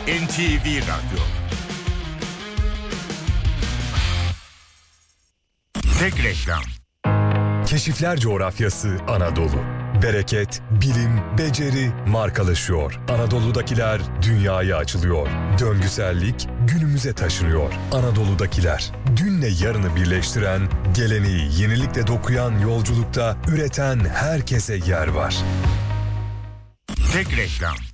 NTV Radyo. Tek reklam. Keşifler coğrafyası Anadolu. Bereket, bilim, beceri markalaşıyor. Anadolu'dakiler dünyaya açılıyor. Döngüsellik günümüze taşınıyor. Anadolu'dakiler, dünle yarını birleştiren, geleneği yenilikle dokuyan yolculukta üreten herkese yer var. Tek reklam.